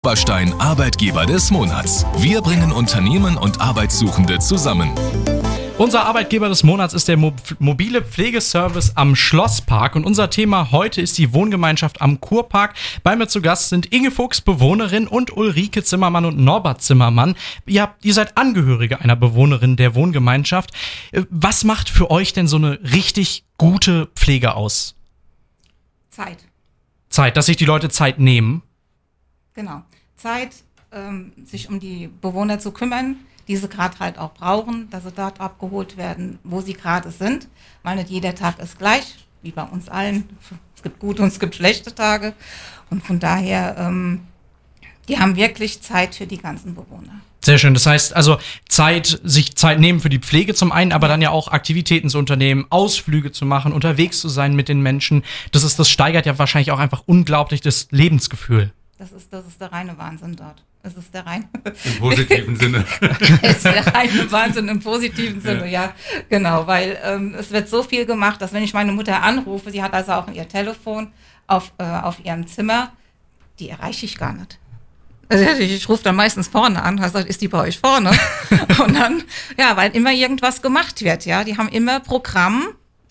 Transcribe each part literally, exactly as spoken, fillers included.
Oberstein Arbeitgeber des Monats. Wir bringen Unternehmen und Arbeitssuchende zusammen. Unser Arbeitgeber des Monats ist der Mo- mobile Pflegeservice am Schlosspark und unser Thema heute ist die Wohngemeinschaft am Kurpark. Bei mir zu Gast sind Inge Fuchs, Bewohnerin, und Ulrike Zimmermann und Norbert Zimmermann. Ihr, habt, ihr seid Angehörige einer Bewohnerin der Wohngemeinschaft. Was macht für euch denn so eine richtig gute Pflege aus? Zeit. Zeit, dass sich die Leute Zeit nehmen. Genau. Zeit, ähm, sich um die Bewohner zu kümmern, die sie gerade halt auch brauchen, dass sie dort abgeholt werden, wo sie gerade sind. Weil nicht jeder Tag ist gleich, wie bei uns allen. Es gibt gute und es gibt schlechte Tage. Und von daher, ähm, die haben wirklich Zeit für die ganzen Bewohner. Sehr schön. Das heißt also Zeit, sich Zeit nehmen für die Pflege zum einen, aber dann ja auch Aktivitäten zu unternehmen, Ausflüge zu machen, unterwegs zu sein mit den Menschen. Das ist, das steigert ja wahrscheinlich auch einfach unglaublich das Lebensgefühl. Das ist, das ist der reine Wahnsinn dort. Es ist der reine... Im positiven Sinne. Es ist der reine Wahnsinn im positiven Sinne, ja. ja genau, weil ähm, es wird so viel gemacht, dass wenn ich meine Mutter anrufe, sie hat also auch ihr Telefon auf, äh, auf ihrem Zimmer, die erreiche ich gar nicht. Also ich, ich rufe dann meistens vorne an, also ist die bei euch vorne? Und dann, ja, weil immer irgendwas gemacht wird, ja. Die haben immer Programm,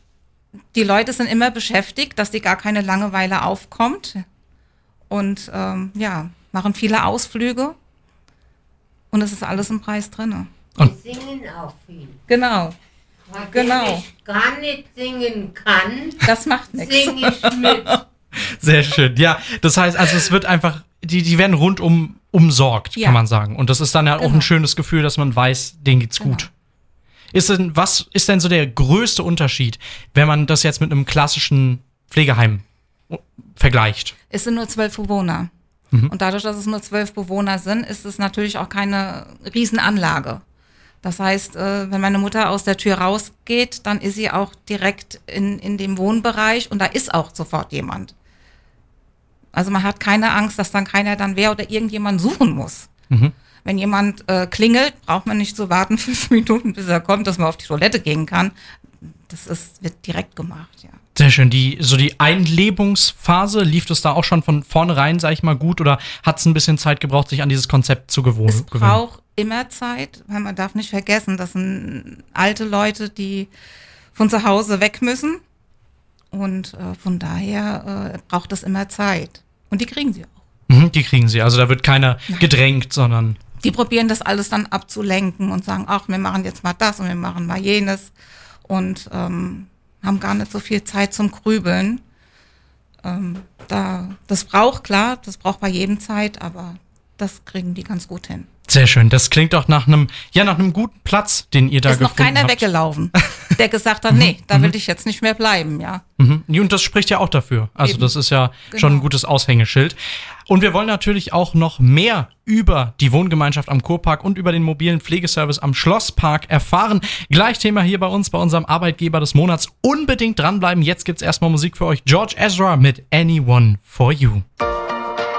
die Leute sind immer beschäftigt, dass die gar keine Langeweile aufkommt. Und ähm, ja, machen viele Ausflüge und es ist alles im Preis drin. Und die singen auch viel. Genau. Weil genau. Wenn ich gar nicht singen kann, das macht nichts. Singe ich mit. Sehr schön. Ja, das heißt, also es wird einfach, die, die werden rundum umsorgt, ja. Kann man sagen. Und das ist dann ja genau. Auch ein schönes Gefühl, dass man weiß, denen geht's genau. gut. Ist denn, was ist denn so der größte Unterschied, wenn man das jetzt mit einem klassischen Pflegeheim vergleicht? Es sind nur zwölf Bewohner. Mhm. Und dadurch, dass es nur zwölf Bewohner sind, ist es natürlich auch keine Riesenanlage. Das heißt, wenn meine Mutter aus der Tür rausgeht, dann ist sie auch direkt in, in dem Wohnbereich und da ist auch sofort jemand. Also man hat keine Angst, dass dann keiner dann wer oder irgendjemand suchen muss. Mhm. Wenn jemand äh, klingelt, braucht man nicht zu warten, fünf Minuten, bis er kommt, dass man auf die Toilette gehen kann. Das ist, wird direkt gemacht, ja. Sehr schön. Die, so die Einlebungsphase, lief das da auch schon von vornherein, sag ich mal, gut, oder hat es ein bisschen Zeit gebraucht, sich an dieses Konzept zu gewohnen? Es braucht immer Zeit, weil man darf nicht vergessen, das sind alte Leute, die von zu Hause weg müssen und äh, von daher äh, braucht es immer Zeit. Und die kriegen sie auch. Mhm, die kriegen sie, also da wird keiner Nein. gedrängt, sondern... Die probieren das alles dann abzulenken und sagen, ach, wir machen jetzt mal das und wir machen mal jenes und ähm, haben gar nicht so viel Zeit zum Grübeln. Ähm, da, das braucht, klar, das braucht bei jedem Zeit, aber das kriegen die ganz gut hin. Sehr schön, das klingt auch nach einem, ja, nach einem guten Platz, den ihr da gefunden habt. Ist noch keiner habt. weggelaufen, der gesagt hat, nee, da will ich jetzt nicht mehr bleiben, ja. Mhm. Und das spricht ja auch dafür. Also Eben. Das ist ja genau. schon ein gutes Aushängeschild. Und wir wollen natürlich auch noch mehr über die Wohngemeinschaft am Kurpark und über den mobilen Pflegeservice am Schlosspark erfahren. Gleich Thema hier bei uns, bei unserem Arbeitgeber des Monats. Unbedingt dranbleiben. Jetzt gibt's erstmal Musik für euch. George Ezra mit Anyone for You.